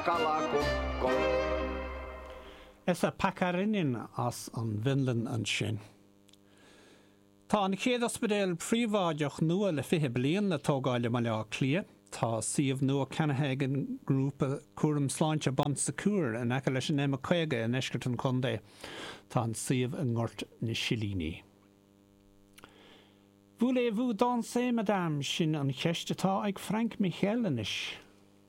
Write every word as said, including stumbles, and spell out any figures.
Is a pacarinin as an Vinland an sin. Tá an chéad ospedéal príomháideach nua le fiche bliain na tógáile mai le clia, tá siomh nua Canahaigen grúpa cuaram sláinte bant sa cúr an aice leis an éime chuige in Eiscirton Condé, tá an siomh an ngort na Silíní. Voulez-vous danser, madame, sin an cheistetá ag Frank Michel inis?